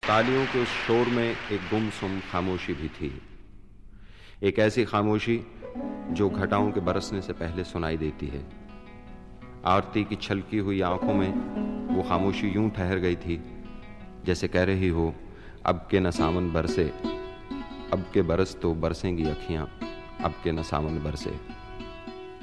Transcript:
तालियों के उस शोर में एक गुमसुम खामोशी भी थी। एक ऐसी खामोशी जो घटाओं के बरसने से पहले सुनाई देती है। आरती की छलकी हुई आंखों में वो खामोशी यूं ठहर गई थी जैसे कह रही हो, अब के न सावन बरसे, अब के बरस तो बरसेंगी अखियां, अब के न सावन बरसे।